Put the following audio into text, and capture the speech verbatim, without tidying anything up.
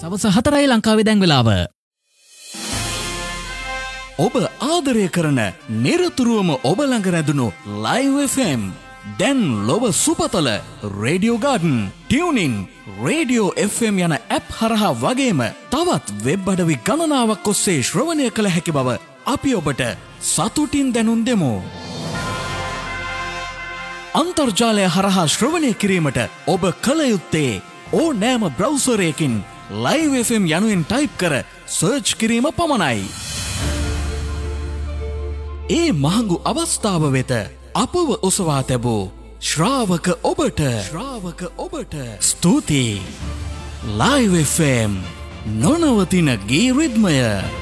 සවස හතරයි ලංකාවේ දැන් වෙලාව. ඔබ ආදරය කරන නිරතුරුවම ඔබ ළඟ රැඳුණු ලයිව් එෆ් එම් දැන් ලොව සුපතල radio garden tuning radio F M යන ඇප් හරහා වගේම තවත් වෙබ් අඩවි ගණනාවක් ඔස්සේ ශ්‍රවණය කළ හැකි බව අපි ඔබට සතුටින් දැනුම් දෙමු. අන්තර්ජාලය හරහා ශ්‍රවණය කිරීමට ඔබ කළ යුත්තේ ඕනෑම බ්‍රවුසරයකින් ලයිව් එෆ් එම් යනුවෙන් ටයිප් කර සර්ච් කිරීම පමණයි. ඒ මහඟු අවස්ථාව වෙත අපව ඔසවා තැබූ ශ්‍රාවක ඔබට ශ්‍රාවක ඔබට ස්තුතියි. ලයිව් එෆ් එම් නොනවතින ගී රිද්මය.